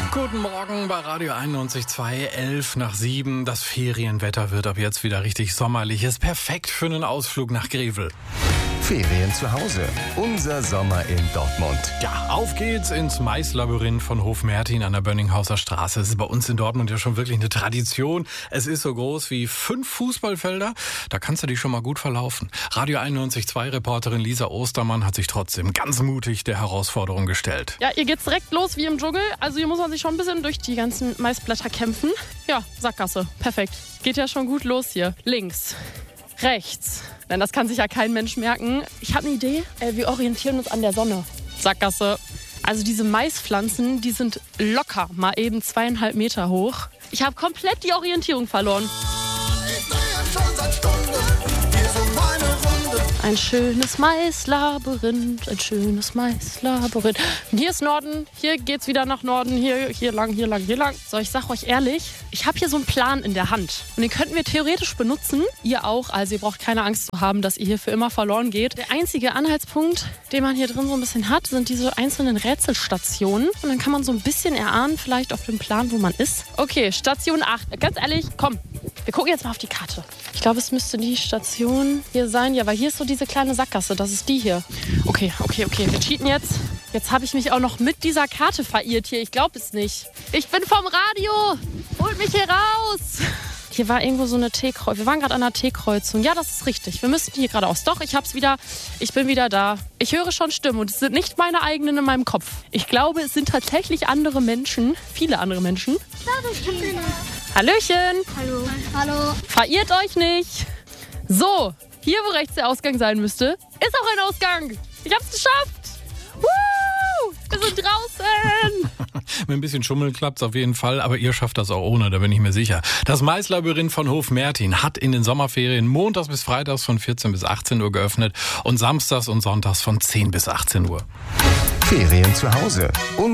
Guten Morgen bei Radio 91.2, 11:07. Das Ferienwetter wird ab jetzt wieder richtig sommerlich. Ist perfekt für einen Ausflug nach Grevel. Ferien zu Hause. Unser Sommer in Dortmund. Ja, auf geht's ins Maislabyrinth von Hofmertin an der Bönninghauser Straße. Es ist bei uns in Dortmund ja schon wirklich eine Tradition. Es ist so groß wie 5 Fußballfelder. Da kannst du dich schon mal gut verlaufen. Radio 91.2-Reporterin Lisa Ostermann hat sich trotzdem ganz mutig der Herausforderung gestellt. Ja, hier geht's direkt los wie im Dschungel. Also hier muss man sich schon ein bisschen durch die ganzen Maisblätter kämpfen. Ja, Sackgasse. Perfekt. Geht ja schon gut los hier. Links. Rechts. Denn das kann sich ja kein Mensch merken. Ich habe eine Idee. Wir orientieren uns an der Sonne. Sackgasse. Also diese Maispflanzen, die sind locker mal eben 2,5 Meter hoch. Ich habe komplett die Orientierung verloren. Ein schönes Maislabyrinth, ein schönes Maislabyrinth. Hier ist Norden, hier geht's wieder nach Norden, hier lang, hier lang, hier lang. So, ich sag euch ehrlich, ich habe hier so einen Plan in der Hand. Und den könnten wir theoretisch benutzen. Ihr auch, also ihr braucht keine Angst zu haben, dass ihr hier für immer verloren geht. Der einzige Anhaltspunkt, den man hier drin so ein bisschen hat, sind diese einzelnen Rätselstationen. Und dann kann man so ein bisschen erahnen, vielleicht auf dem Plan, wo man ist. Okay, Station 8. Ganz ehrlich, komm, wir gucken jetzt mal auf die Karte. Ich glaube, es müsste die Station hier sein. Ja, weil hier ist so diese kleine Sackgasse. Das ist die hier. Okay. Wir cheaten jetzt. Jetzt habe ich mich auch noch mit dieser Karte verirrt hier. Ich glaube es nicht. Ich bin vom Radio. Holt mich hier raus. Hier war irgendwo so eine T-Kreuzung. Wir waren gerade an einer T-Kreuzung. Ja, das ist richtig. Wir müssten hier geradeaus. Doch, ich hab's wieder. Ich bin wieder da. Ich höre schon Stimmen und es sind nicht meine eigenen in meinem Kopf. Ich glaube, es sind tatsächlich andere Menschen. Viele andere Menschen. Hallöchen. Hallo. Verirrt euch nicht. So, hier wo rechts der Ausgang sein müsste, ist auch ein Ausgang. Ich hab's geschafft. Woo! Wir sind draußen. Mit ein bisschen Schummeln klappt's auf jeden Fall, aber ihr schafft das auch ohne, da bin ich mir sicher. Das Maislabyrinth von Hofmertin hat in den Sommerferien montags bis freitags von 14 bis 18 Uhr geöffnet und samstags und sonntags von 10 bis 18 Uhr. Ferien zu Hause.